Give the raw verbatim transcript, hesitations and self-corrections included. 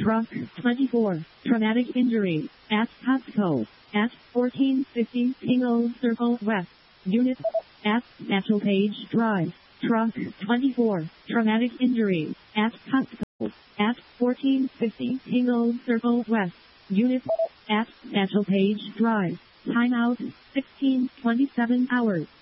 Truck twenty-four, traumatic injury, at Costco, at fourteen fifty Pingo Circle West, unit, at Satchel Page Drive. Truck twenty-four, traumatic injury, at Costco, at fourteen fifty Pingo Circle West, unit, at Satchel Page Drive. Timeout, sixteen twenty-seven hours.